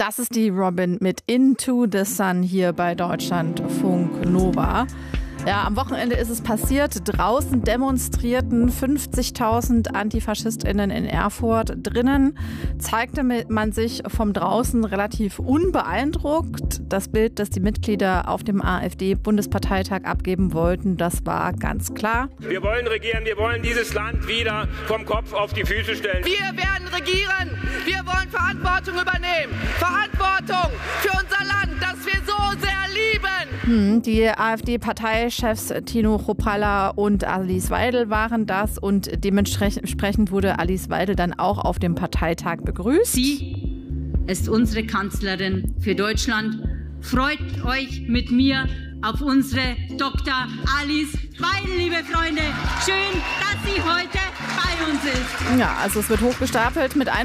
Das ist die Robin mit Into the Sun hier bei Deutschlandfunk Nova. Ja, am Wochenende ist es passiert. Draußen demonstrierten 50.000 AntifaschistInnen in Erfurt. Drinnen zeigte man sich vom Draußen relativ unbeeindruckt. Das Bild, das die Mitglieder auf dem AfD-Bundesparteitag abgeben wollten, das war ganz klar. Wir wollen regieren, wir wollen dieses Land wieder vom Kopf auf die Füße stellen. Wir werden regieren, wir wollen Verantwortung übernehmen. Verantwortung für unser Land, das wir so sehr lieben. Die AfD-Parteichefs Tino Chrupalla und Alice Weidel waren das und dementsprechend wurde Alice Weidel dann auch auf dem Parteitag begrüßt. Sie ist unsere Kanzlerin für Deutschland. Freut euch mit mir auf unsere Dr. Alice Weidel, liebe Freunde. Schön, dass sie heute bei uns ist. Ja, also es wird hochgestapelt. Mit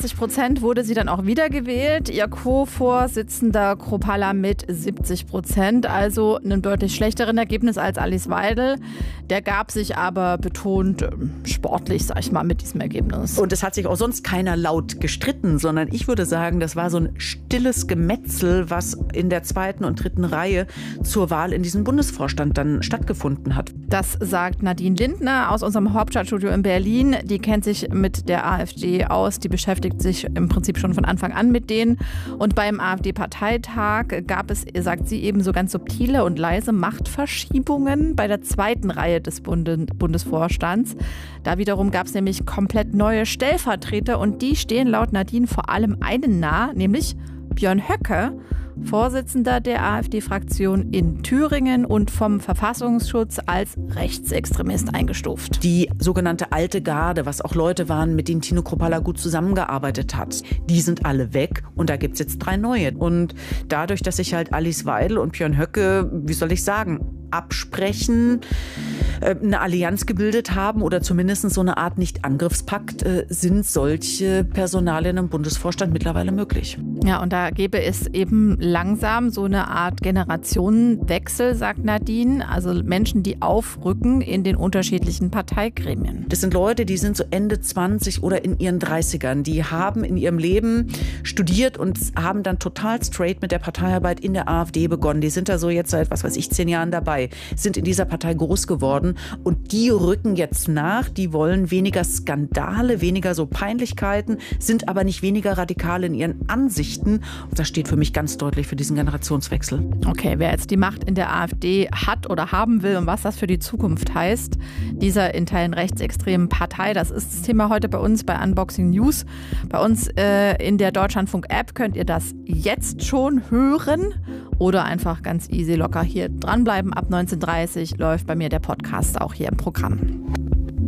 81% wurde sie dann auch wiedergewählt. Ihr Co-Vorsitzender Chrupalla mit 70%. Also einem deutlich schlechteren Ergebnis als Alice Weidel. Der gab sich aber betont sportlich, sag ich mal, mit diesem Ergebnis. Und es hat sich auch sonst keiner laut gestritten, sondern ich würde sagen, das war so ein stilles Gemetzel, was in der 2. und 3. Reihe zur Wahl in diesem Bundesvorstand dann stattgefunden hat. Das sagt Nadine Lindner aus unserem Hauptstadtstudio in Berlin. Die kennt sich mit der AfD aus. Die beschäftigt sich im Prinzip schon von Anfang an mit denen. Und beim AfD-Parteitag gab es, sagt sie, eben so ganz subtile und leise Machtverschiebungen bei der 2. Reihe des Bundesvorstands. Da wiederum gab es nämlich komplett neue Stellvertreter und die stehen laut Nadine vor allem einen nah, nämlich Björn Höcke, Vorsitzender der AfD-Fraktion in Thüringen und vom Verfassungsschutz als Rechtsextremist eingestuft. Die sogenannte alte Garde, was auch Leute waren, mit denen Tino Chrupalla gut zusammengearbeitet hat, die sind alle weg und da gibt es jetzt 3 neue. Und dadurch, dass sich halt Alice Weidel und Björn Höcke, wie soll ich sagen, absprechen, eine Allianz gebildet haben oder zumindest so eine Art Nicht-Angriffspakt, sind solche Personalien im Bundesvorstand mittlerweile möglich. Ja, und da gäbe es eben langsam so eine Art Generationenwechsel, sagt Nadine. Also Menschen, die aufrücken in den unterschiedlichen Parteigremien. Das sind Leute, die sind so Ende 20 oder in ihren 30ern. Die haben in ihrem Leben studiert und haben dann total straight mit der Parteiarbeit in der AfD begonnen. Die sind da so jetzt seit, 10 Jahren dabei, sind in dieser Partei groß geworden und die rücken jetzt nach. Die wollen weniger Skandale, weniger so Peinlichkeiten, sind aber nicht weniger radikal in ihren Ansichten. Und das steht für mich ganz deutlich für diesen Generationswechsel. Okay, wer jetzt die Macht in der AfD hat oder haben will und was das für die Zukunft heißt, dieser in Teilen rechtsextremen Partei, das ist das Thema heute bei uns bei Unboxing News. Bei uns in der Deutschlandfunk-App könnt ihr das jetzt schon hören oder einfach ganz easy locker hier dranbleiben. Ab 19:30 läuft bei mir der Podcast auch hier im Programm.